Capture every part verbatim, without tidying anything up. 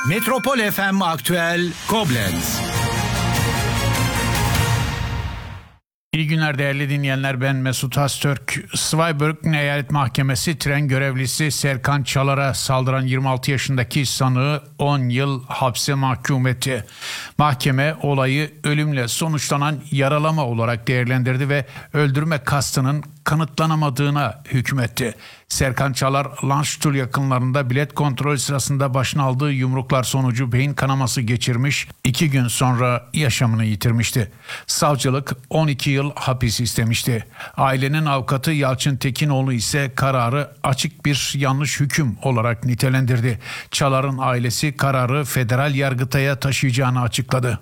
Metropol F M Aktüel Koblenz. İyi günler değerli dinleyenler, ben Mesut Haztürk. Zweibrücken Eyalet Mahkemesi tren görevlisi Serkan Çalar'a saldıran yirmi altı yaşındaki sanığı on yıl hapse mahkum etti. Mahkeme olayı ölümle sonuçlanan yaralama olarak değerlendirdi ve öldürme kastının kanıtlanamadığına hükmetti. Serkan Çalar, Landstuhl yakınlarında bilet kontrol sırasında başına aldığı yumruklar sonucu beyin kanaması geçirmiş, iki gün sonra yaşamını yitirmişti. Savcılık on iki yıl hapis istemişti. Ailenin avukatı Yalçın Tekinoğlu ise kararı açık bir yanlış hüküm olarak nitelendirdi. Çalar'ın ailesi kararı federal yargıtaya taşıyacağını açıkladı.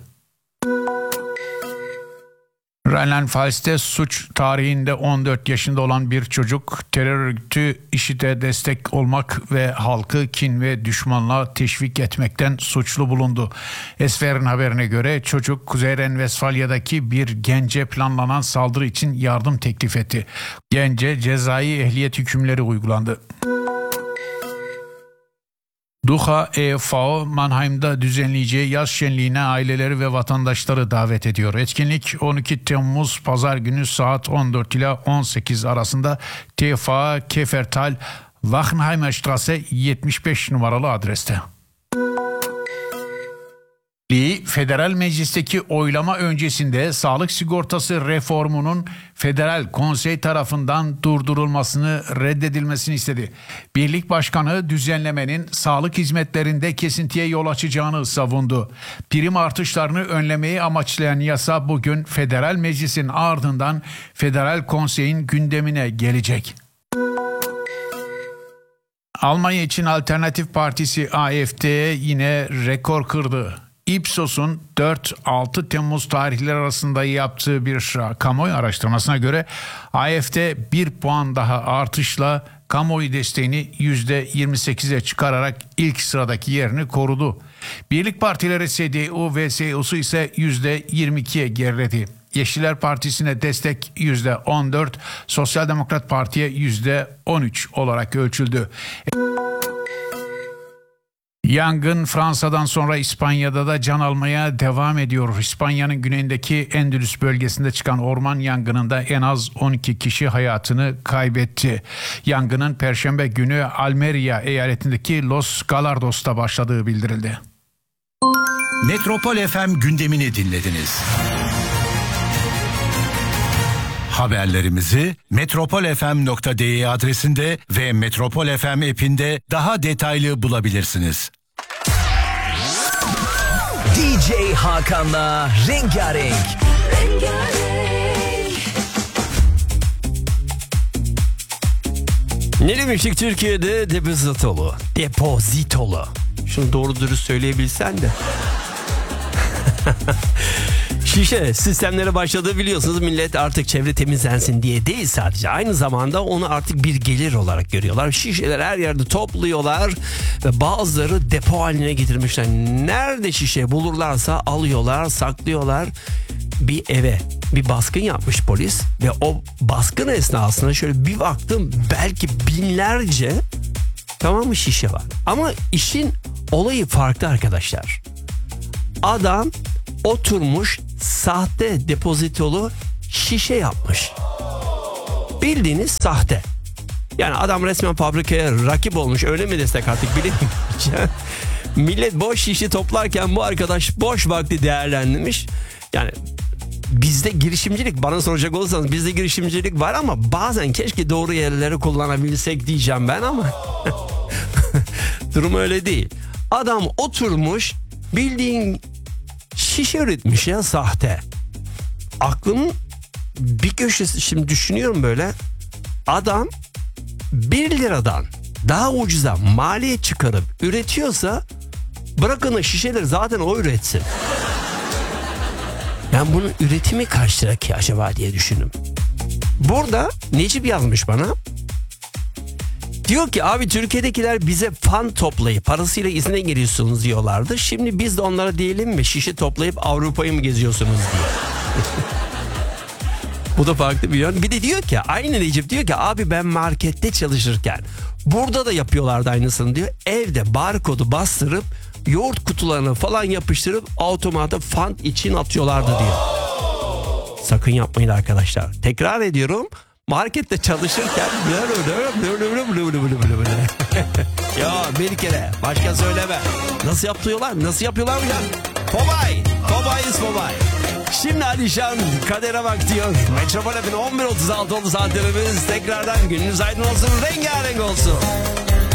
Rheinland-Pfalz'te suç tarihinde on dört yaşında olan bir çocuk terör örgütü IŞİD'e destek olmak ve halkı kin ve düşmanlığa teşvik etmekten suçlu bulundu. Esfer'in haberine göre çocuk Kuzey Ren-Vesfalya'daki bir gence planlanan saldırı için yardım teklif etti. Gence cezai ehliyet hükümleri uygulandı. Duha E F A O Mannheim'da düzenleyeceği yaz şenliğine aileleri ve vatandaşları davet ediyor. Etkinlik on iki Temmuz Pazar günü saat on dört ile on sekiz arasında T F A Kefertal Wachenheimer Straße yetmiş beş numaralı adreste. Federal Meclis'teki oylama öncesinde sağlık sigortası reformunun Federal Konsey tarafından durdurulmasını reddedilmesini istedi. Birlik Başkanı düzenlemenin sağlık hizmetlerinde kesintiye yol açacağını savundu. Prim artışlarını önlemeyi amaçlayan yasa bugün Federal Meclis'in ardından Federal Konsey'in gündemine gelecek. Almanya için Alternatif Partisi A F D yine rekor kırdı. Ipsos'un dört altı Temmuz tarihleri arasında yaptığı bir kamuoyu araştırmasına göre A F D bir puan daha artışla kamuoyu desteğini yüzde yirmi sekize çıkararak ilk sıradaki yerini korudu. Birlik partileri C D U ve C S U ise yüzde yirmi ikiye geriledi. Yeşiller Partisi'ne destek yüzde on dört, Sosyal Demokrat Parti'ye yüzde on üç olarak ölçüldü. Yangın Fransa'dan sonra İspanya'da da can almaya devam ediyor. İspanya'nın güneyindeki Endülüs bölgesinde çıkan orman yangınında en az on iki kişi hayatını kaybetti. Yangının Perşembe günü Almeria eyaletindeki Los Galardos'ta başladığı bildirildi. Metropol F M gündemini dinlediniz. Haberlerimizi metropol f m nokta d e adresinde ve Metropol F M app'inde daha detaylı bulabilirsiniz. D J Hakan'la Rengarenk. Ne demiştik Türkiye'de? Depozitolu. Depozitolu. Şunu doğru dürüst söyleyebilsen de. Şişe sistemlere başladığı biliyorsunuz. Millet artık çevre temizlensin diye değil sadece. Aynı zamanda onu artık bir gelir olarak görüyorlar. Şişeler her yerde topluyorlar ve bazıları depo haline getirmişler. Nerede şişe bulurlarsa alıyorlar, saklıyorlar. Bir eve bir baskın yapmış polis ve o baskın esnasında şöyle bir baktım, belki binlerce tamam mı şişe var. Ama işin olayı farklı arkadaşlar. Adam oturmuş sahte depozitolu şişe yapmış. Bildiğiniz sahte. Yani adam resmen fabrikaya rakip olmuş, öyle mi desek artık bilemeyeceğim. Millet boş şişe toplarken bu arkadaş boş vakti değerlendirmiş. Yani bizde girişimcilik, bana soracak olursanız bizde girişimcilik var ama bazen keşke doğru yerleri kullanabilsek diyeceğim ben ama durum öyle değil. Adam oturmuş bildiğin şişe üretmiş ya, sahte. Aklımın bir köşesi, şimdi düşünüyorum böyle. Adam bir liradan daha ucuza maliyet çıkarıp üretiyorsa bırakın o şişeleri zaten o üretsin. Yani bunun üretimi kaç lira ki acaba diye düşündüm. Burada Necip yazmış bana. Diyor ki abi Türkiye'dekiler bize fan toplayıp parasıyla izine geliyorsunuz diyorlardı. Şimdi biz de onlara diyelim mi, şişe toplayıp Avrupa'yı mı geziyorsunuz diye. Bu da farklı bir yön. Bir de diyor ki aynı Necip diyor ki abi ben markette çalışırken burada da yapıyorlardı aynısını diyor. Evde barkodu bastırıp yoğurt kutularını falan yapıştırıp automata fant için atıyorlardı diyor. Sakın yapmayın arkadaşlar. Tekrar ediyorum. Markette çalışırken ya bir kere başka söyleme. Nasıl yapıyorlar? Nasıl yapıyorlar ya? Fobay. Fobay is fobay. Şimdi Alişan kadere bak diyor. Metropol F M on bir otuz altı oldu saatlerimiz. Tekrardan gününüz aydın olsun. Rengarenk olsun.